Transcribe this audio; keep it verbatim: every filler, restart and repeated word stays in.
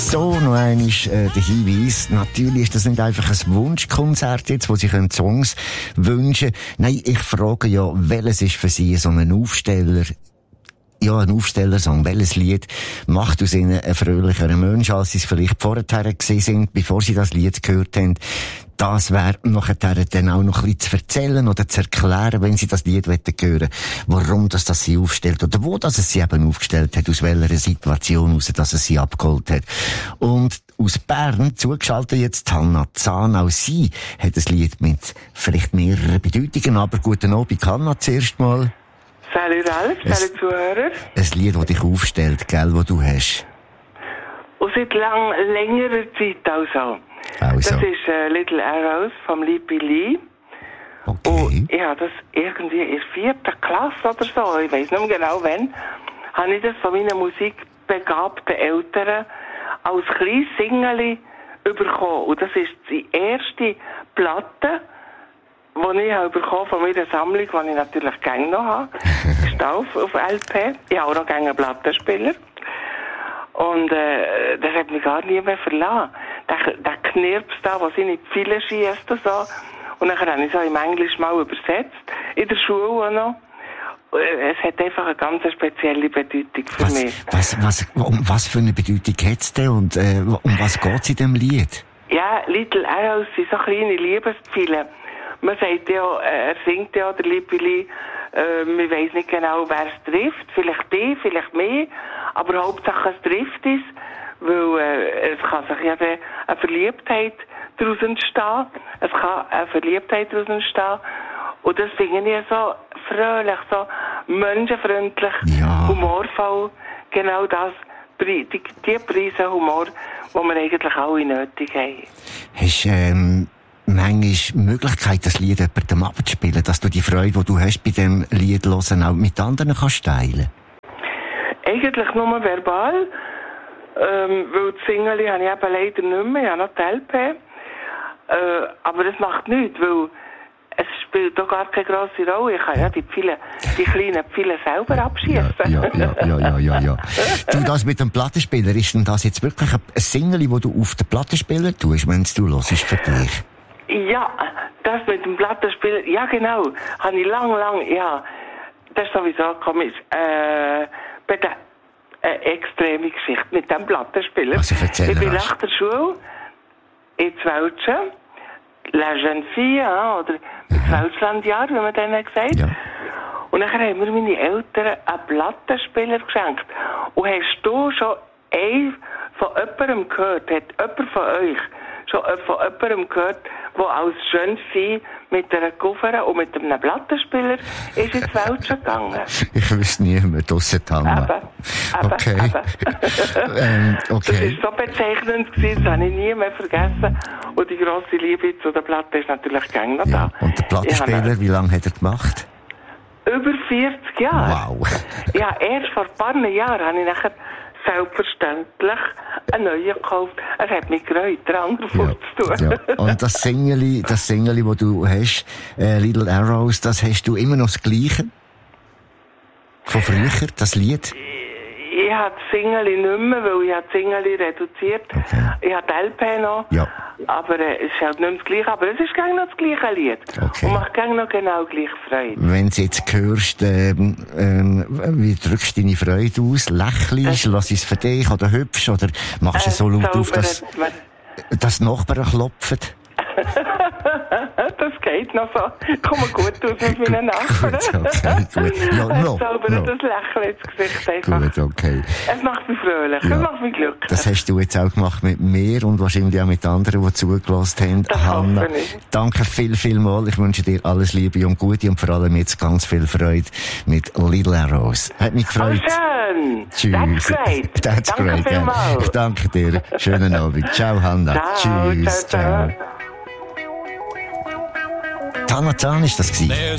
So, noch einmal äh, der Hinweis. Natürlich ist das nicht einfach ein Wunschkonzert jetzt, wo Sie können Songs wünschen. Nein, ich frage ja, welches ist für Sie so ein Aufsteller? Ja, ein Aufstellersong. Welches Lied macht aus Ihnen einen fröhlicheren Mensch, als Sie es vielleicht vorher gesehen sind, bevor Sie das Lied gehört haben? Das wäre nachher dann auch noch ein bisschen zu erzählen oder zu erklären, wenn Sie das Lied hören wollen, warum das, das Sie aufstellt oder wo das es Sie eben aufgestellt hat, aus welcher Situation heraus, dass es Sie abgeholt hat. Und aus Bern zugeschaltet jetzt Hanna Zahn. Auch sie hat ein Lied mit vielleicht mehreren Bedeutungen, aber guten Abend, Hanna, zuerst mal. Salut Ralf, salut Zuhörer. Ein Lied, das dich aufstellt, gell, das du hast. Und seit lang, längerer Zeit also. Also. Das ist äh, Little Arrows vom Lipi Lee. Okay. Und ja, das irgendwie in der vierten Klasse oder so, ich weiss nicht mehr genau wann, habe ich das von meinen musikbegabten Eltern als kleines Singerli bekommen. Und das ist die erste Platte, die ich habe bekommen von meiner Sammlung, die ich natürlich gerne noch habe. Stauf auf L P. Ich habe auch noch gerne einen Plattenspieler. Und äh, das hat mich gar nie mehr verlassen. Der, der Knirps da, was in die Pfeile schiesst und so. Und dann habe ich es im Englisch mal übersetzt. In der Schule auch noch. Es hat einfach eine ganz spezielle Bedeutung für was, mich. Was, was, um was für eine Bedeutung hat es denn und äh, um was geht es in diesem Lied? Ja, Little Arrows sind so kleine Liebespfeile. Man sagt ja, er singt ja, der Lippili, äh, man weiss nicht genau, wer es trifft. Vielleicht die, vielleicht mehr. Aber Hauptsache es trifft es, weil äh, es kann sich ja eine Verliebtheit daraus entstehen. Es kann eine Verliebtheit daraus entstehen. Und das finde ich so fröhlich, so menschenfreundlich, ja. humorvoll. Genau das, die, die, die Preise Humor, die wir eigentlich alle nötig haben. Hast du ähm, manchmal Möglichkeit, das Lied jemandem abzuspielen, dass du die Freude, die du hast bei diesem Lied hören, auch mit anderen kannst teilen? Eigentlich nur verbal, ähm, weil die Single habe ich eben leider nicht mehr, ich habe noch die L P. Äh, aber das macht nichts, weil es spielt doch gar keine grosse Rolle. Ich kann ja die Pfeile, die kleinen Pfeile selber abschießen. Ja, ja, ja, ja, ja, ja. Du, das mit dem Plattenspieler, ist denn das jetzt wirklich ein Single, das du auf den Plattenspieler tust, wenn du hörst, für dich? Ja, das mit dem Plattenspieler, ja genau, habe ich lang, lang, ja, das ist sowieso komisch, äh, bei der äh, extreme Geschichte mit dem Plattenspieler. Also erzähl ich bin rasch. nach der Schule in Zwölschen, La Jeune Fille, hein, oder mit Zwölschlandjahr, wie man denen gesagt. Ja. Und dann haben mir meine Eltern einen Plattenspieler geschenkt. Und hast du schon einen von jemandem gehört, hat jemand von euch schon von jemandem gehört, der als Jeune Fille mit einer Koffer und mit einem Plattenspieler ist ins Wäldchen gegangen? Ich wüsste niemand, ausser Hanna. Eben, eben, Okay. eben. ähm, okay. Das war so bezeichnend gewesen, das habe ich nie mehr vergessen. Und die grosse Liebe zu der Platte ist natürlich gängig noch Ja. da. Und der Plattenspieler, wie lange hat er gemacht? Über vierzig Jahre. Wow. Ja, erst vor ein paar Jahren habe ich nachher selbstverständlich einen neuen gekauft. Es hat mich gereut, den anderen Ja, vorzutun. ja. Und das Singeli, das Singeli, das du hast, äh, Little Arrows, das hast du immer noch das Gleiche? Von früher, das Lied? Ich habe das Singeli nicht mehr, weil ich habe das Singeli reduziert. Okay. Ich habe die L P noch. Ja. Aber äh, es ist halt nicht mehr das Gleiche. Aber es ist gerne noch das gleiche Lied. Okay. Und macht gerne noch genau gleich Freude. Wenn du jetzt hörst, ähm, ähm, wie drückst du deine Freude aus? Lächelst, lass es für dich oder hübsch oder machst du Äh, so laut auf, dass, zaubert dass die Nachbarn klopfen? Das geht noch so. Komm gut aus mit meinen Nachbarn. Gut, okay, gut. Ja, Es no, zaubert no. das Lächeln ins Gesicht einfach. Gut, okay. Es macht mich fröhlich. Ja. Es macht mich glücklich. Das hast du jetzt auch gemacht mit mir und wahrscheinlich auch mit anderen, die zugelassen haben. Das Hanna, hoffe ich. danke viel, viel mal. Ich wünsche dir alles Liebe und Gute und vor allem jetzt ganz viel Freude mit Little Arrows. Hat mich gefreut. Oh, schön. Tschüss. That's great. That's Danke great. Ja. vielmals. Ich danke dir. Schönen Abend. Ciao, Hanna. Ciao, Tschüss. ciao, ciao. Hanna Zahn ist das gewesen.